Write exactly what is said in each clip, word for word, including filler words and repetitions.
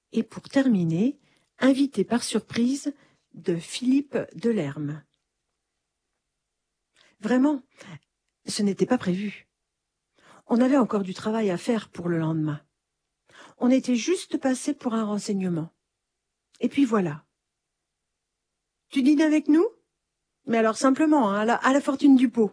Et pour terminer, invité par surprise de Philippe Delerme. Vraiment, ce n'était pas prévu. On avait encore du travail à faire pour le lendemain. On était juste passé pour un renseignement. Et puis voilà. Tu dînes avec nous? Mais alors simplement, hein, à, la, à la fortune du pot.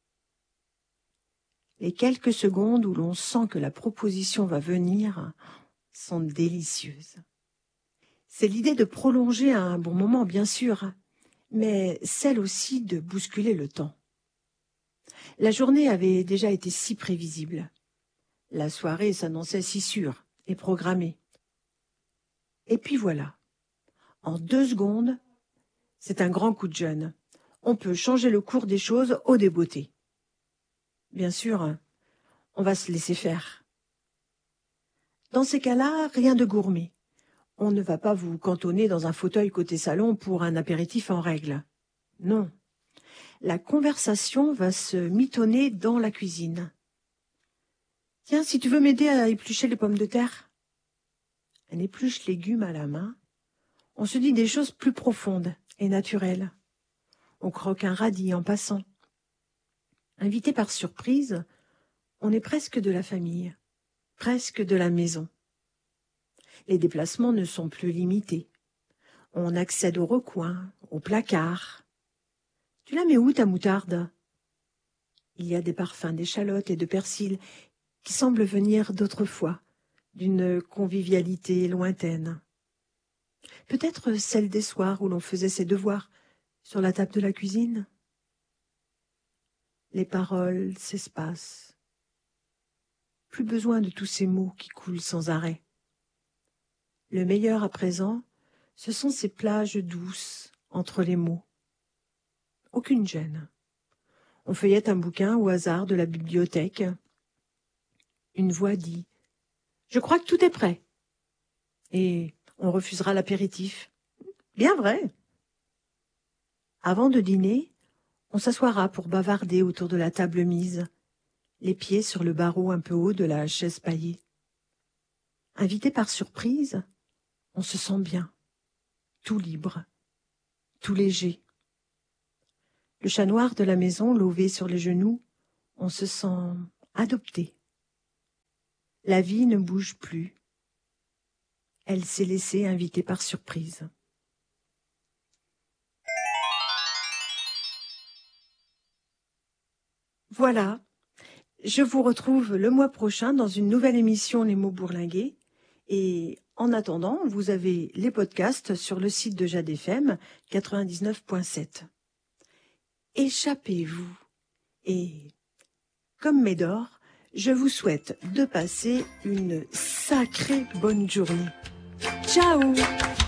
Les quelques secondes où l'on sent que la proposition va venir sont délicieuses. C'est l'idée de prolonger un bon moment, bien sûr, mais celle aussi de bousculer le temps. La journée avait déjà été si prévisible. La soirée s'annonçait si sûre et programmée. Et puis voilà. En deux secondes, c'est un grand coup de jeune. On peut changer le cours des choses au débeauté. Bien sûr, on va se laisser faire. Dans ces cas-là, rien de gourmet. On ne va pas vous cantonner dans un fauteuil côté salon pour un apéritif en règle. Non. La conversation va se mitonner dans la cuisine. Tiens, si tu veux m'aider à éplucher les pommes de terre. Un épluche légumes à la main. On se dit des choses plus profondes et naturelles. On croque un radis en passant. Invité par surprise, on est presque de la famille, presque de la maison. Les déplacements ne sont plus limités. On accède au recoin, au placard. Tu la mets où ta moutarde? Il y a des parfums d'échalotes et de persil qui semblent venir d'autrefois, d'une convivialité lointaine. Peut-être celle des soirs où l'on faisait ses devoirs sur la table de la cuisine. Les paroles s'espacent. Plus besoin de tous ces mots qui coulent sans arrêt. Le meilleur à présent, ce sont ces plages douces entre les mots. Aucune gêne. On feuillette un bouquin au hasard de la bibliothèque. Une voix dit « Je crois que tout est prêt » et on refusera l'apéritif. Bien vrai. Avant de dîner, on s'assoira pour bavarder autour de la table mise, les pieds sur le barreau un peu haut de la chaise paillée. Invité par surprise, on se sent bien, tout libre, tout léger. Le chat noir de la maison lové sur les genoux, on se sent adopté. La vie ne bouge plus. Elle s'est laissée inviter par surprise. Voilà, je vous retrouve le mois prochain dans une nouvelle émission Les mots bourlingués. Et en attendant, vous avez les podcasts sur le site de Jade F M quatre-vingt-dix-neuf point sept. Échappez-vous. Et comme Médor, je vous souhaite de passer une sacrée bonne journée. Ciao!